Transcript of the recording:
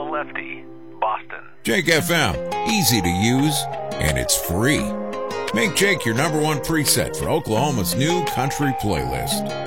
Lefty, Boston. Jake FM, easy to use, and it's free. Make Jake your number one preset for Oklahoma's new country playlist.